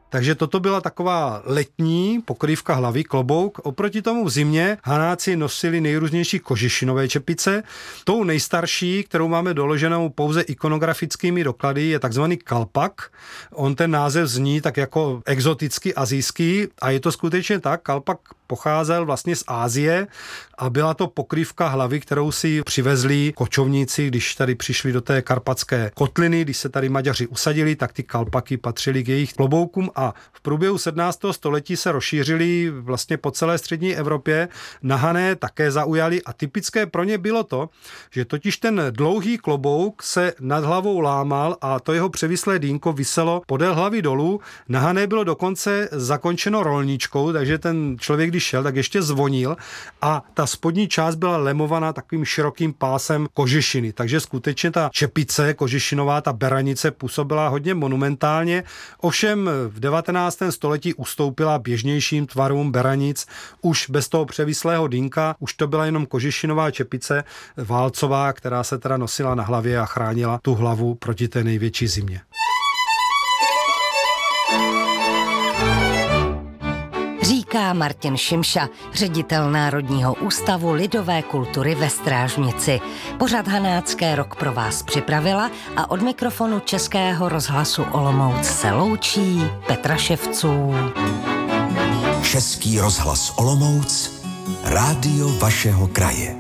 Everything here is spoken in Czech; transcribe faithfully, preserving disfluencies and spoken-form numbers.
Takže toto byla taková letní pokrývka hlavy, klobouk. Oproti tomu v zimě Hanáci nosili nejrůznější kožešinové čepice. Tou nejstarší, kterou máme doloženou pouze ikonografickými doklady, je takzvaný kalpak. On ten název zní tak jako exoticky asijský a je to skutečně tak. Kalpak pocházel vlastně z Asie a byla to pokrývka hlavy, kterou si přivezli kočovníci, když tady přišli do té karpatské kotliny, když se tady Maďaři usadili, tak ty kalpaky patřily k jejich kloboukům a v průběhu sedmnáctého století se rozšířili vlastně po celé střední Evropě. Na Hané také zaujali a typické pro ně bylo to, že totiž ten dlouhý klobouk se nad hlavou lámal a to jeho převislé dýnko viselo podél hlavy dolů. Na Hané bylo dokonce zakončeno rolničkou, takže ten člověk, když šel, tak ještě zvonil a ta spodní část byla lemovaná takovým širokým pásem kožešiny. Takže skutečně ta čepice kožešinová, ta beranice působila hodně monumentálně. Ovšem v devatenáctém století ustoupila běžnějším tvarům beranic. Už bez toho převislého dýnka, už to byla jenom kožešinová čepice válcová, která se teda nosila na hlavě a chránila tu hlavu proti té největší zimě. Říká Martin Šimša, ředitel Národního ústavu lidové kultury ve Strážnici. Pořad Hanácké rok pro vás připravila a od mikrofonu Českého rozhlasu Olomouc se loučí Petra Ševců. Český rozhlas Olomouc, rádio vašeho kraje.